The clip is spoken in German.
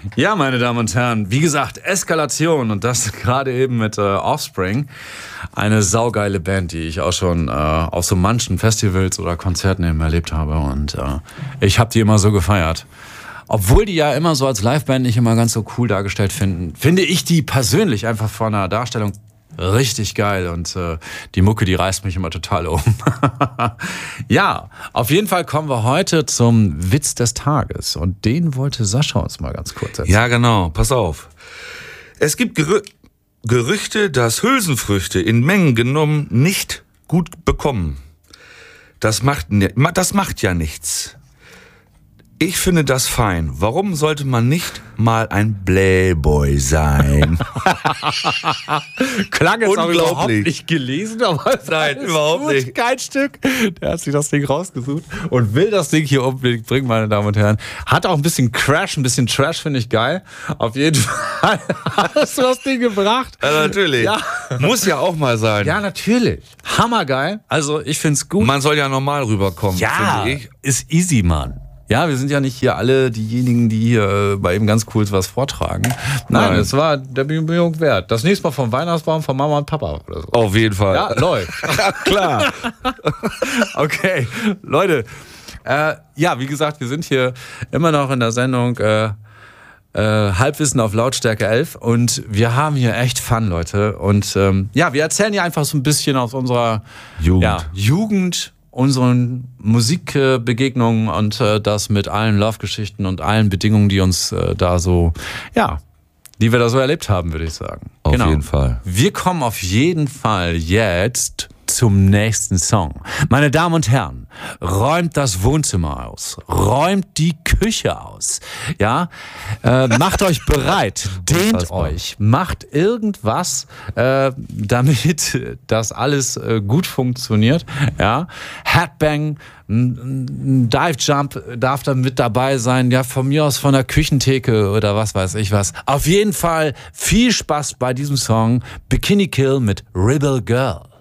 Ja, meine Damen und Herren, wie gesagt, Eskalation und das gerade eben mit Offspring. Eine saugeile Band, die ich auch schon auf so manchen Festivals oder Konzerten eben erlebt habe und ich habe die immer so gefeiert. Obwohl die ja immer so als Liveband nicht immer ganz so cool dargestellt finden, finde ich die persönlich einfach von der Darstellung richtig geil und die Mucke, die reißt mich immer total um. Ja, auf jeden Fall kommen wir heute zum Witz des Tages und den wollte Sascha uns mal ganz kurz erzählen. Ja, genau, pass auf. Es gibt Gerüchte, dass Hülsenfrüchte in Mengen genommen nicht gut bekommen. Das macht ja nichts. Ich finde das fein. Warum sollte man nicht mal ein Playboy sein? Klang jetzt auch überhaupt nicht gelesen, aber nein, überhaupt gut, nicht. Kein Stück. Der hat sich das Ding rausgesucht und will das Ding hier unbedingt bringen, meine Damen und Herren. Hat auch ein bisschen Crash, ein bisschen Trash, finde ich geil. Auf jeden Fall hast du das Ding gebracht. Ja, natürlich. Ja. Muss ja auch mal sein. Ja, natürlich. Hammergeil. Also, ich finde es gut. Man soll ja normal rüberkommen, ja, finde ich. Ist easy, Mann. Ja, wir sind ja nicht hier alle diejenigen, die hier bei eben ganz cool was vortragen. Nein, es war der Bemühung wert. Das nächste Mal vom Weihnachtsbaum von Mama und Papa oder so. Auf jeden Fall. Ja, läuft. Klar. Okay, Leute. Ja, wie gesagt, wir sind hier immer noch in der Sendung Halbwissen auf Lautstärke 11 und wir haben hier echt Fun, Leute. Und ja, wir erzählen hier einfach so ein bisschen aus unserer Jugend, unseren Musikbegegnungen und das mit allen Love-Geschichten und allen Bedingungen, die uns da so, ja, die wir da so erlebt haben, würde ich sagen. Auf jeden Fall. Wir kommen auf jeden Fall jetzt zum nächsten Song. Meine Damen und Herren, räumt das Wohnzimmer aus, räumt die Küche aus, ja, macht euch bereit, dehnt euch, macht irgendwas, damit das alles gut funktioniert, ja. Headbang, Dive Jump darf dann mit dabei sein, ja, von mir aus von der Küchentheke oder was weiß ich was. Auf jeden Fall viel Spaß bei diesem Song Bikini Kill mit Rebel Girl.